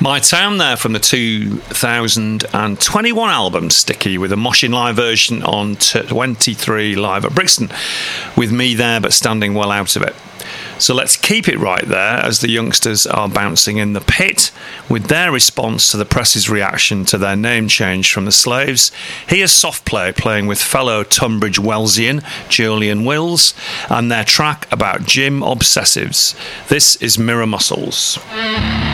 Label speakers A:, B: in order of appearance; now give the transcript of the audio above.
A: My Town there from the 2021 album Sticky, with a Moshin live version on 23 live at Brixton, with me there but standing well out of it. So let's keep it right there as the youngsters are bouncing in the pit with their response to the press's reaction to their name change from the Slaves. Here's Soft Play playing with fellow Tunbridge Wellsian Julian Wills and their track about gym obsessives. This is Mirror Muscles.